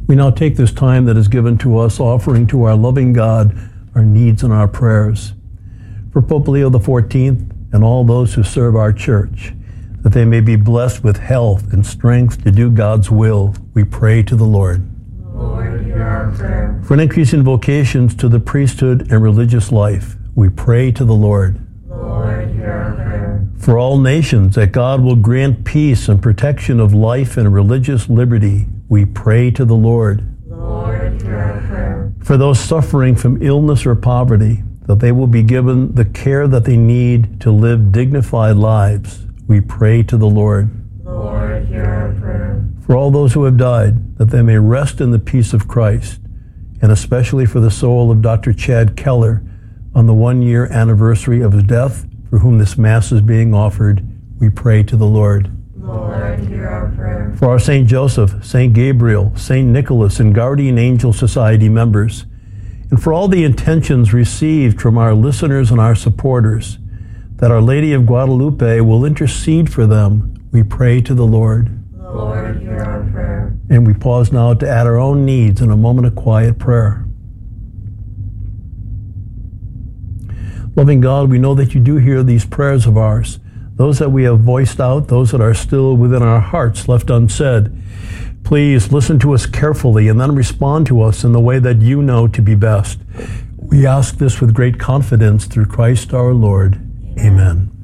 We now take this time that is given to us, offering to our loving God our needs and our prayers. For Pope Leo XIV and all those who serve our church, that they may be blessed with health and strength to do God's will, we pray to the Lord. Lord, hear our prayer. For an increase in vocations to the priesthood and religious life, we pray to the Lord. Lord, hear our prayer. For all nations, that God will grant peace and protection of life and religious liberty, we pray to the Lord. Lord, hear our prayer. For those suffering from illness or poverty, that they will be given the care that they need to live dignified lives, we pray to the Lord. Lord, hear our prayer. For all those who have died, that they may rest in the peace of Christ, and especially for the soul of Dr. Chad Keller on the 1-year anniversary of his death, for whom this Mass is being offered, we pray to the Lord. Lord, hear our prayer. For our St. Joseph, St. Gabriel, St. Nicholas, and Guardian Angel Society members, and for all the intentions received from our listeners and our supporters, that Our Lady of Guadalupe will intercede for them, we pray to the Lord. Lord, hear our prayer. And we pause now to add our own needs in a moment of quiet prayer. Loving God, we know that you do hear these prayers of ours, those that we have voiced out, those that are still within our hearts left unsaid. Please listen to us carefully and then respond to us in the way that you know to be best. We ask this with great confidence through Christ our Lord. Amen.